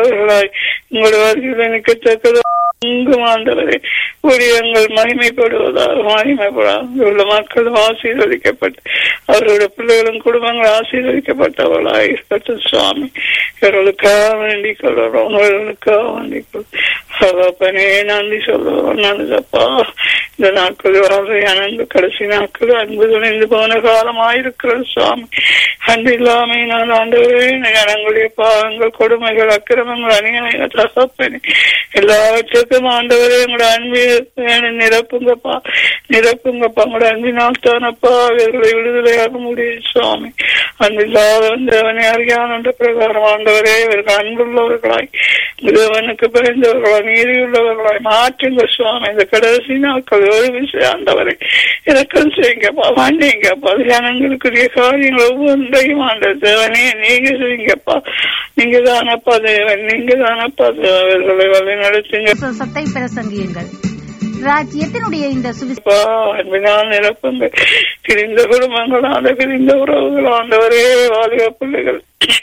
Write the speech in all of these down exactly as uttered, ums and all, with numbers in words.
உங்களுடைய வருகையில் நிற்கத்தக்கது எங்கும் ஆண்டவரே ஊழியங்கள் மகிமைப்படுவதாக மகிமைப்படாது உள்ள மக்களும் ஆசீர்வதிக்கப்பட்டு அவருடைய பிள்ளைகளும் குடும்பங்களும் ஆசீர்வதிக்கப்பட்டவர்களாக இருக்கட்டும் சுவாமி. இவர்களுக்காக வேண்டிக் கொள்கிறோம், உங்களுக்காக வேண்டிக் கொள்ளுப்பனே நன்றி சொல்லுவோம். நல்லதப்பா, இந்த நாட்கள் வாழ்வையான கடைசி நாட்கள் அன்பு துணைந்து போன காலமாயிருக்கிறது சுவாமி. அன்பு இல்லாமை நான் ஆண்டவரே ஜனங்களுடைய பாவங்கள் கொடுமைகள் அக்கிரமங்கள் அநியாய தகப்பனே எல்லாவற்றுக்கும் ஆண்டவரே உங்களோட அன்பு நிரப்புங்கப்பா நிரப்புங்கப்பா உங்களோட அன்பினால் தானப்பா அவர்களை விடுதலையாக முடியும் சுவாமி. அன்பில்லாதவன் தேவனை அறியான் பிரகாரம் ஆண்டவரே இவர்கள் அன்புள்ளவர்களாய் தேவனுக்கு பிறந்தவர்களாய் நீதியுள்ளவர்களாய் மாற்றுங்க சுவாமி. இந்த கடைசி நாட்கள் ஒரு விஷயம் ஆண்டவரை இறக்கம் செய்யுங்கப்பா, மன்னிங்கப்பா. ஜனங்களுக்குரிய காரியங்கள் ஒவ்வொன்றையும் ஆண்ட தேவனே நீங்க செய்யுங்கப்பா. நீங்க தானப்பா தேவன், நீங்க தானப்பா அவர்களை வழி நடத்துங்க. சத்தை பிரசங்கியுங்கள் ராஜ்யத்தினுடைய இந்த அன்பினால் நிரப்புங்க. பிரிந்த குடும்பங்கள் ஆண்ட பிரிந்த உறவுகள் ஆண்டவரே வாலிப பிள்ளைகள்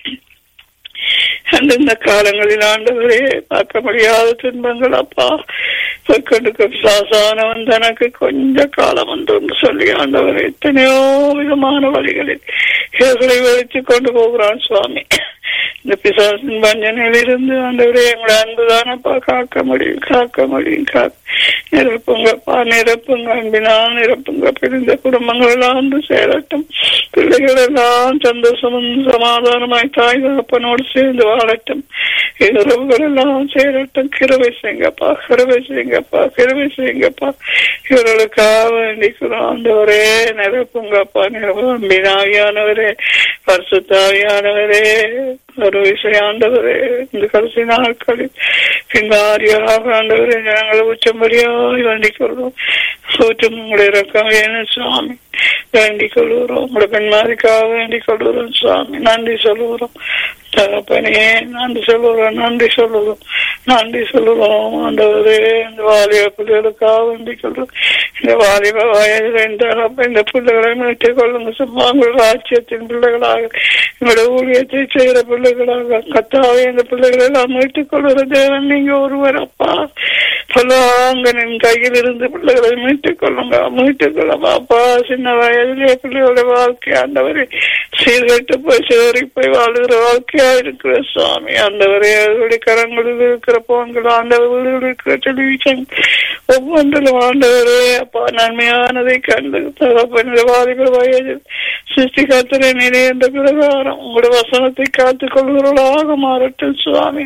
அந்தந்த காலங்களில் ஆண்டவரே பார்க்க முடியாத துன்பங்கள் அப்பா கொடுக்கும் சாசானவன் தனக்கு கொஞ்ச காலம் என்று சொல்லி ஆண்டவரை எத்தனையோ விதமான வழிகளில் இவர்களை வலித்து கொண்டு போகிறான் சுவாமி. இந்த பிசாசின் வஞ்சனையில் இருந்து ஆண்டவரே எங்களை அன்புதானப்பா காக்க முடியும் காக்க முடியும் காக்க நிரப்புங்கப்பா நிரப்புங்க அன்பினால் நிரப்புங்க. பிரிந்த குடும்பங்கள் எல்லாம் வந்து சேரட்டும், பிள்ளைகள் எல்லாம் சந்தோஷமும் சமாதானமாய் தாய் தகப்பனோடு சேர்ந்து வாழட்டும், உறவுகள் எல்லாம் சேரட்டும். கிருபை செய்யுங்கப்பா கிருபை செய்யுங்கப்பா கிருபை செய்யுங்கப்பா. இவர்களுக்காக வேண்டிக்கிறோம் ஆண்டவரே நிரப்புங்கப்பா நிரப்பு. அன்பினாவியானவரே பரிசுத்தாவியானவரே ஒரு விஷயம் ஆண்டவரே இந்த கடைசி நாட்களில் பின்வாரியாக ஆண்டவரே ஜனங்களை உச்சம்படியாய் வேண்டிக் கொள்வோம். சூற்றும் உங்களுடைய இறக்கம் வேணும் சுவாமி வேண்டிக் கொள்கிறோம். உங்களுடைய பெண்மாரிக்காக வேண்டிக் கொள்கிறோம் சுவாமி. நன்றி சொல்லுகிறோம் தகப்பனே, நன்றி சொல்லுகிறோம் நன்றி சொல்லுகிறோம் நன்றி சொல்லுகிறோம் ஆண்டவரே. இந்த வாலிப பிள்ளைகளுக்காக வேண்டிக் கொள்றோம். இந்த வாலிப வயதில் இந்த பிள்ளைகளை மீட்டுக் கொள்ளுங்க சும்மா. உங்கள் ராஜ்யத்தின் பிள்ளைகளாக எங்களுடைய ஊழியத்தை செய்கிற பிள்ளைகளாக கத்தாவே இந்த பிள்ளைகளை எல்லாம் மீட்டுக் கொள்கிற தேவன் நீங்க ஒருவர் அப்பா. பல்லாங்கனின் கையில் இருந்து பிள்ளைகளை மீட்டுக் கொள்ளுங்க மீட்டுக் கொள்ளுங்க அப்பா. சின்ன வயதிலே பிள்ளைகளுடைய வாழ்க்கை ஆண்டவரை சீர்கட்டு போய் சேரி போய் வாழ்கிற வாழ்க்கையா இருக்கிற சுவாமி ஆண்டவரே. அவர்களுடைய கரங்களில் இருக்கிற போன்கள் ஆண்டவர்களில் இருக்கிற டெலிவிஷன் ஒவ்வொன்றிலும் ஆண்டவரே அப்பா நன்மையானதை கண்டு தகப்பன் வாலிப வயதில் சிருஷ்டி காத்திரை நிறைந்த பிரகாரம் உங்களுடைய வசனத்தை காத்துக் கொள்கிறவர்களாக மாறட்டும் சுவாமி.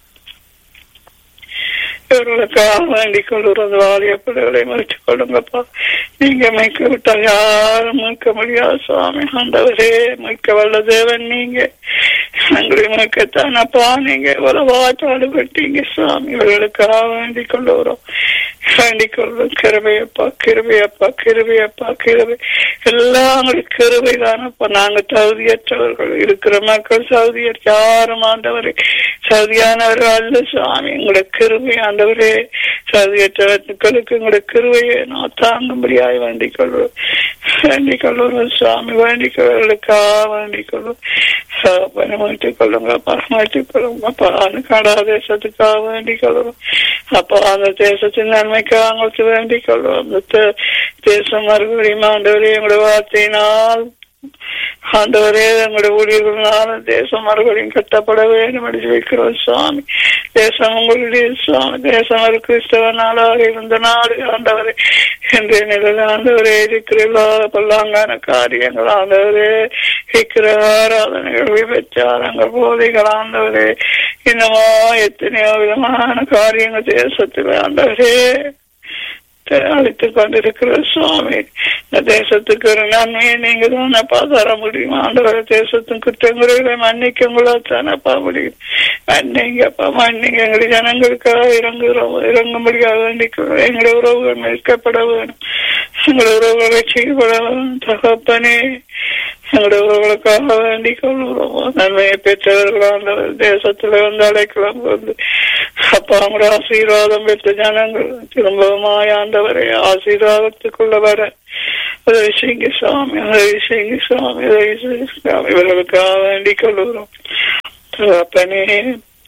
இவர்களுக்காக வேண்டிக் கொள்கிறது வாலிய பிள்ளைகளை மறைத்துக் கொள்ளுங்கப்பா. நீங்க மீட்க விட்டால் யாரும் மீட்க முடியாது சுவாமி. ஆண்டவரே மீட்க வல்ல தேவன் நீங்க, எங்களை மீட்கத்தானப்பா நீங்க எவ்வளவா பாடுபட்டீங்க சுவாமி. இவர்களுக்காக வேண்டிக் கொள்ளுகிறோம் வேண்டிக் கொள்வோம். கிருபையப்பா கிருபையப்பா கிருபையப்பா கிருபை எல்லாம் கிருபை தானப்பா. நாங்க தகுதியற்றவர்கள் இருக்கிற மக்கள் சவுதியற்ற யாரும் ஆண்டவரே சவுதியானவர்கள் அல்ல சுவாமி. உங்களுடைய கிருபை ஆண்டவரே சவுதியற்றவர்களுக்கு உங்களுடைய கிருபையை நான் தாங்கும்படியாய் வேண்டிக் கொள்வோம் வேண்டிக் கொள்வோம் சுவாமி. வேண்டிக் கொள்வர்களுக்காக வேண்டிக் கொள்வோம். மாற்றிக் கொள்ளுங்கப்பா மாற்றிக் கொள்ளுங்கப்பா. கனடா தேசத்துக்காக வேண்டிக் கொள்வோம் அப்பா. அந்த தேசத்தின் நன்மைக்காக அவங்களுக்கு வேண்டிக் கொள்வோம். தேசம் மறுபடியும் ஆண்டவரே எங்களுடைய வார்த்தையினால் ஆண்டவரே எங்களுடைய ஊழியர்களான தேசம் மறுபடியும் கட்டப்பட வேண்டும் என்று வைக்கிறோம் சுவாமி. தேசம் உங்களுடைய சுவாமி. தேசம் ஒரு கிறிஸ்தவ நாளாக இருந்த நாடு ஆண்டவரே. இன்றைய நிலையில் ஆண்டவரே இருக்கிற எல்லா பல்லாங்கான காரியங்கள் ஆண்டவரே இருக்கிற ஆராதனைகள் விபச்சாரங்கள் போதைகள் ஆண்டவரே இன்னமா எத்தனையோ விதமான காரியங்கள் தேசத்தில் ஆண்டவரே அழைத்துக் கொண்டிருக்கிற சுவாமி. இந்த தேசத்துக்கு ஒரு நன்மையை நீங்க தானப்பா தர முடியும் ஆண்டவர. தேசத்தின் குற்றங்குறைகளை மன்னிக்க உங்களால் தானப்பா முடியும். மன்னிங்கப்பா மன்னிங்க. எங்களுடைய ஜனங்களுக்காக இறங்குகிறோம் இறங்கும்படியாக வேண்டிக்கிறோம். எங்களுடைய உறவுகள் மீட்கப்பட வேணும். எங்களுடைய உறவுகள் ரட்சிக்கப்பட வேணும் தகப்பனே. எங்களுடைய உறவுகளுக்காக வேண்டிக் கொள்கிறோம். நன்மையை பெற்றவர்கள் தேசத்துல வந்து அழைக்கலாம் வந்து அப்பா அவங்களுடைய ஆசீர்வாதம் பெற்ற ஜனங்கள் திரும்பவுமாய் ஆண்டவரை ஆசீர்வாதத்துக்குள்ள வர உதவி செய்யுங்க சுவாமி உதவி செய்யுங்க சுவாமி உதவி செய்யுங்க சுவாமி. இவர்களுக்காக வேண்டிக் கொள்கிறோம் தகப்பனே.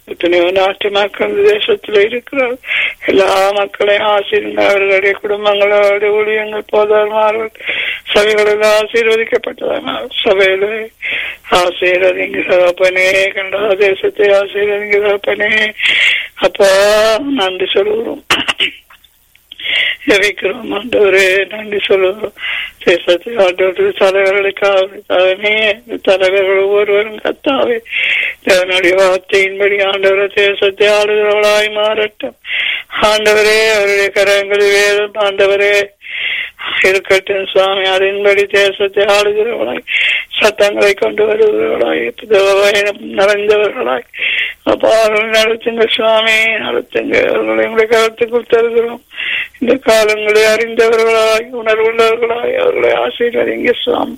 எத்தனையோ நாட்டு மக்கள் தேசத்துல இருக்கிறார். எல்லா மக்களையும் ஆசீர்வாத அவர்களுடைய குடும்பங்களோடு ஊழியங்கள் போதார்கள் சபைகளில் ஆசீர்வதிக்கப்பட்டதான சபையில ஆசீர்வதிங்கிறப்பனே கண்டா தேசத்தை ஆசீர்வதிங்கிறப்பனே அப்பா நன்றி சொல்லுகிறோம். ஜெபிக்கிறோம் ஆண்டவரே, நன்றி சொல்லுகிறோம். தேசத்தை ஆண்டவர்கள் தலைவர்களுக்காக தலைவர்கள் ஒவ்வொருவரும் கத்தாவே தேவனுடைய வார்த்தையின்படி ஆண்டவரை தேசத்தை ஆளுகிறவர்களாய் மாறட்டும். ஆண்டவரே அவருடைய கரங்களில் வேதம் ஆண்டவரே இருக்கட்டும் சுவாமி. அதன்படி தேசத்தை ஆளுகிறவர்களாய் சத்தங்களை கொண்டு வருகிறவர்களாய் நிறைந்தவர்களாய் அப்பா அவர்கள் நடத்துங்க சுவாமி, நடத்துங்க. அவர்களை எங்களுடைய கருத்துக்குள் தருகிறோம். இந்த காலங்களை அறிந்தவர்களாய் உணர்வுள்ளவர்களாய் அவர்களை ஆசீர்வதிங்க சுவாமி.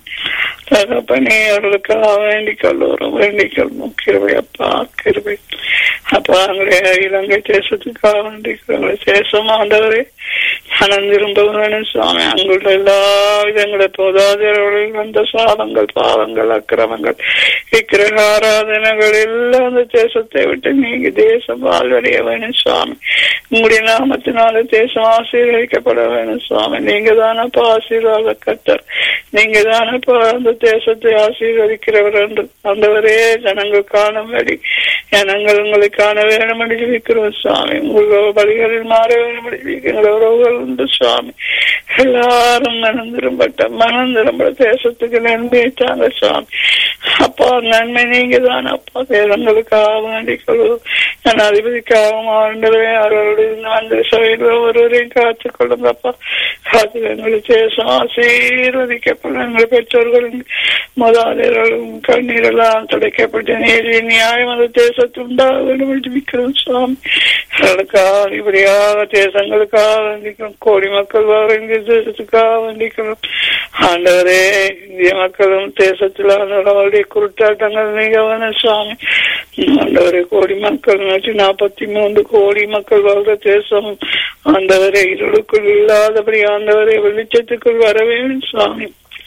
தகப்பனே அவர்களுக்காக வேண்டிக் கொள்ளுகிறோம், வேண்டிக் கொள்ளும். கிருபை அப்பா, கிருபை அப்பா. எங்களுடைய இலங்கை தேசத்துக்காக வேண்டிக்கிறவங்களை தேசம் ஆண்டவரே மனம் திரும்ப வேணும் சுவாமி. அங்குள்ள எல்லா விதங்களை போதாதவர்களில் வந்த சாபங்கள், பாவங்கள், அக்கிரமங்கள், விக்கிரக ஆராதனைகள் எல்லாம் அந்த தேசத்தை விட்டு நீங்க தேசம் வாழ்வடைய வேணும் சுவாமி. உங்களுடைய நாமத்தினால தேசம் ஆசீர்வதிக்கப்பட வேணும் சுவாமி. நீங்க தானப்பா ஆசீர்வாத கர்த்தர், நீங்க தானப்பா அந்த தேசத்தை ஆசீர்வதிக்கிறவர் என்று ஆண்டவரே ஜனங்கள் காணும்படி ஜனங்கள் உங்களை காண வேணும் என்று ஜெபிக்கிறோம் சுவாமி. உங்கள் வழிகளில் மாற வேணும் என்று ஜெபிக்கிற உறவுகள் உண்டு சுவாமி. எல்லாரும் மனம் திரும்பட்ட மனம் திரும்ப தேசத்துக்கு நன்மையை தாங்க சுவாமி. அப்பா நன்மை நீங்க தான் அப்பா. தேசங்களுக்காக வேண்டிக் கொள்வோம். ஜனாதிபதிக்காகவும் ஆண்டவரே அவர்களுடைய அந்த சபையில் ஒவ்வொருவரையும் காத்துக் கொள்ளுங்கப்பா. காத்து எங்களுடைய தேசம் ஆசீர்வதிக்கப்படும். எங்கள் பெற்றோர்களும் முதலாளிகளும் கண்ணீரெல்லாம் துடைக்கப்பட்ட நீதி நியாயம் அந்த தேசத்தில் உண்டாக வேண்டும் என்று ஜெபிக்கிறோம் சுவாமி. அவர்களுக்காக இப்படியாக தேசங்களுக்காக வேண்டிக்கிறோம். கோடி மக்கள் வர இந்த தேசத்துக்காக வேண்டிக்கிறோம். ஆண்டவரே இந்திய மக்களும் தேசத்தில் அவர்களுடைய குருட்டாட்டங்கள் நீங்க வேணும் சுவாமி. ஆண்டவரே கோடி மக்கள் நூற்றி நாற்பத்தி மூன்று கோடி மக்கள் வாழ்ற தேசம் ஆண்டவரே இருளுக்குள் இல்லாதபடி ஆண்டவரே வெளிச்சத்துக்குள் வர வேணும் சுவாமி.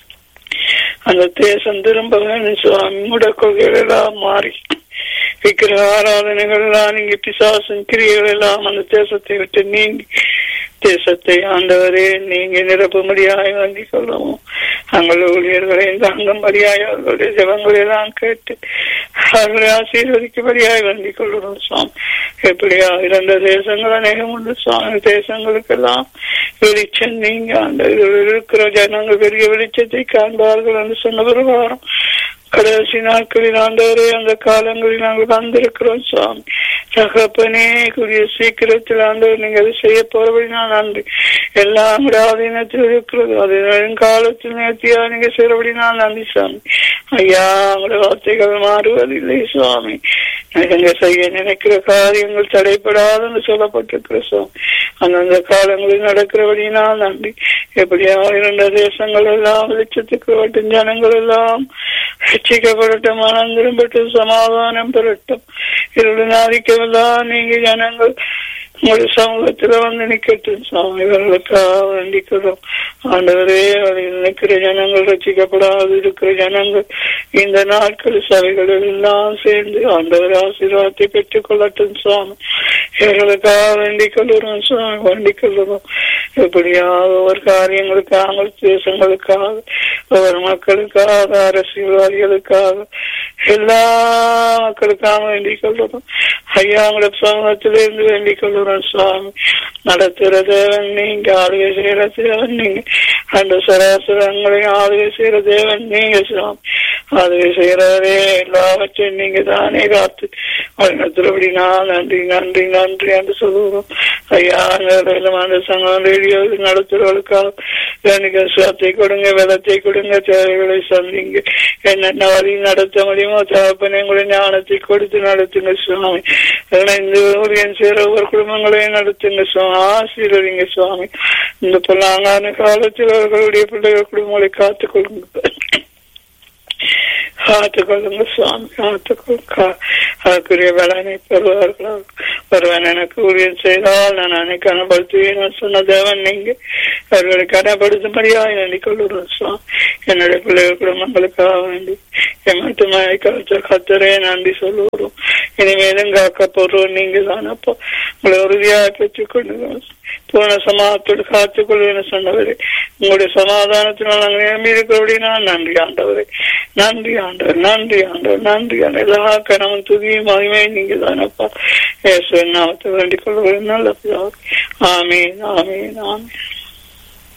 அந்த தேசம் திரும்ப வேணும் சுவாமி. மூட கொள்கைகள் எல்லாம் மாறி விக்கிரக ஆராதனைகள் எல்லாம் நீங்க பிசாசின் கிரியைகள் எல்லாம் அந்த தேசத்தை விட்டு நீங்கி தேசத்தை ஆண்டவரே நீங்க நிரப்பும்படியாய் வேண்டிக் கொள்ளவும். அங்கள் ஊழியர்களை தாங்கும்படியாய் அவர்களுடைய ஜெபங்களை எல்லாம் கேட்டு அவர்களை ஆசீர்வதிக்கும்படியாய் வேண்டிக் கொள்ளணும் சுவாமி. எப்படியா இரண்டு தேசங்கள் அநேகம் உண்டு சுவாமி. தேசங்களுக்கெல்லாம் வெளிச்சம் நீங்க அந்த இருக்கிற ஜனங்கள் பெரிய வெளிச்சத்தை காண்பார்கள் என்று சொன்ன பிரகாரம் கடைசி நாட்களில் ஆண்டவரே அந்த காலங்களில் நாங்கள் வந்திருக்கிறோம் சுவாமி. தகப்பனே கூடிய சீக்கிரத்தில் ஆண்டவர் நீங்க அதை செய்ய போறபடி நான் நன்றி. எல்லாம் ஆதீனத்தில் இருக்கிறது. அது காலத்தில் நேர்த்தியா நீங்க செய்யறபடி நான் நன்றி சுவாமி. ஐயா உங்களுடைய வார்த்தைகள் மாறுவதில்லை சுவாமி. நீங்க செய்ய நினைக்கிற காரியங்கள் தடைப்படாதுன்னு சொல்லப்பட்டிருக்கிற சுவாமி. அந்தந்த காலங்களில் நடக்கிறபடினா நன்றி. எப்படியா இரண்டு தேசங்கள் எல்லாம் வெளிச்சத்துக்கு வட்டும் ஜனங்கள் எல்லாம் ரட்சிக்கப்படட்டும், மனம் திரும்பட்டும், சமாதானம் பெறட்டும். இருள் நாதிக்கவெல்லாம் நீங்க ஜனங்கள் உங்களுடைய சமூகத்துல வந்து நிக்கட்டும் சுவாமி. இவர்களுக்காக வேண்டிக்கிறோம் ஆண்டவரே. அதில் நிற்கிற ஜனங்கள் ரட்சிக்கப்படாது இருக்கிற ஜனங்கள் இந்த நாட்கள் சபைகள் எல்லாம் சேர்ந்து ஆண்டவர் ஆசீர்வாதத்தை பெற்றுக் கொள்ளட்டும் சுவாமி. இவர்களுக்காக வேண்டிக் கொள்ளுறோம் சுவாமி, வேண்டிக் கொள்ளுறோம். எப்படியாக ஒவ்வொரு காரியங்களுக்காக தேசங்களுக்காக ஒவ்வொரு மக்களுக்காக அரசியல்வாதிகளுக்காக எல்லா மக்களுக்காக வேண்டிக் கொள்ளுறோம் ஐயா. உங்களோட சமூகத்திலிருந்து வேண்டிக் கொள்ளுறோம் சுவாமி. நடத்துகிற தேவன் நீங்க, ஆளுகை செய்யற தேவன் நீங்க, அந்த சராசரங்களையும் ஆளுகை செய்யற தேவன் நீங்க சுவாமி. ஆளுகை செய்யறவரே எல்லாவற்றையும் நீங்க தானே காத்து வழிநடத்துறபடி நான் நன்றி நன்றி நன்றி என்று சொல்லுகிறோம் ஐயா. அந்த சங்கம் ரேடியோ நடத்துறவர்களுக்காக எனக்கு சுவத்தை கொடுங்க, வெள்ளத்தை கொடுங்க, தேவைகளை சந்திங்க. என்னென்ன வழி நடத்த முடியுமோ தகப்பனே உங்களுடைய ஞானத்தை கொடுத்து நடத்துங்க சுவாமி. இந்த ஊழியன் சேர ஒவ்வொரு குடும்பங்களையும் நடத்துங்க சுவாமி. ஆசீர்வதிங்க சுவாமி. இந்த பொல்லாங்கான காலத்தில் அவர்களுடைய பிள்ளைகள் குடும்பங்களை காத்துக் கொள்ளுங்க, காத்துக்கொள்ளுங்க சுவாமி, காத்துக்கொள்ளுங்க. அதுக்குரிய வேலனை பெறுவார்கள். ஒருவன் எனக்கு ஊழியம் செய்தால் நான் அன்னைக்கு அனுபவத்துவேன் சொன்ன தேவன் நீங்க. அவர்களை கனப்படுத்தும்படியாக எண்ணிக் கொள்ளுறோம். என்னுடைய பிள்ளைகள் குடும்பங்களுக்காக வேண்டி எமட்டுமாய் கழிச்ச கத்தரே நன்றி சொல்லுவோம். இனிமேலும் காக்க போறோம் நீங்க தானப்போ. உங்களை உறுதியாக பெற்றுக்கொண்டு பூர்ண சமாதத்தோடு காத்துக்கொள்வேன் சொன்னவரே, உங்களுடைய சமாதானத்தினால் நாங்கள் நிரம்பி இருக்கிறபடி நான் நன்றி ஆண்டவரே. நன்றி ஆண்டவர், நன்றி ஆண்டவர், நன்றி ஆண்டவர். எல்லா கனவும் துதியும் மகிமை நீங்க தானப்பா. இயேசுவின் நாமத்தை வேண்டிக் கொள்வது நல்ல பிதாவே. ஆமீன், ஆமீன், ஆமீன்.